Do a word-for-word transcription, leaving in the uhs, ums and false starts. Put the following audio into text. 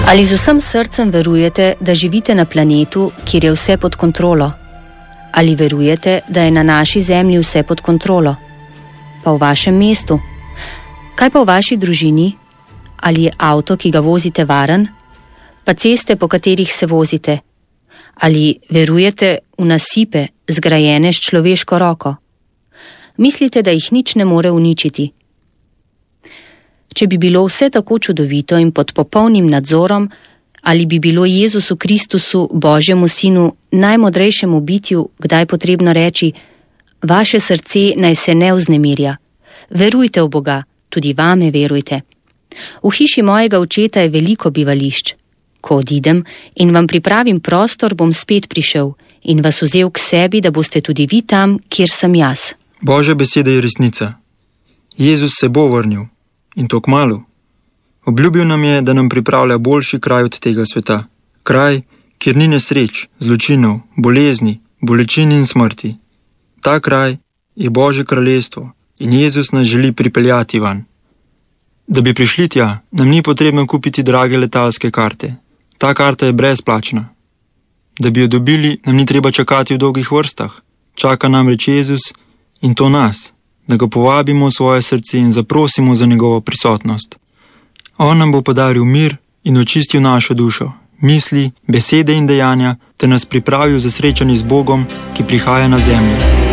Ali z vsem srcem verujete, da živite na planetu, kjer je vse pod kontrolo? Ali verujete, da je na naši zemlji vse pod kontrolo? Pa v vašem mestu? Kaj pa v vaši družini? Ali je avto, ki ga vozite, varen? Pa ceste, po katerih se vozite? Ali verujete v nasipe, zgrajene s človeško roko? Mislite, da jih nič ne more uničiti? Če bi bilo vse tako čudovito in pod popolnim nadzorom, ali bi bilo Jezusu Kristusu, Božjemu sinu, najmodrejšemu bitju, kdaj potrebno reči: vaše srce naj se ne vznemirja, verujte v Boga, tudi vame verujte. V hiši mojega očeta je veliko bivališč. Ko odidem in vam pripravim prostor, bom spet prišel in vas vzel k sebi, da boste tudi vi tam, kjer sem jaz. Božja beseda je resnica. Jezus se bo vrnil. In to kmalu. Obljubil nam je, da nam pripravlja boljši kraj od tega sveta. Kraj, kjer ni nesreč, zločinov, bolezni, bolečin in smrti. Ta kraj je Božje kraljestvo in Jezus nas želi pripeljati van. Da bi prišli tja, nam ni potrebno kupiti drage letalske karte. Ta karta je brezplačna. Da bi jo dobili, nam ni treba čakati v dolgih vrstah. Čaka namreč Jezus in to nas, da ga povabimo v svoje srce in zaprosimo za njegovo prisotnost. On nam bo podaril mir in očistil našo dušo, misli, besede in dejanja, ter nas pripravil za srečanje z Bogom, ki prihaja na zemljo.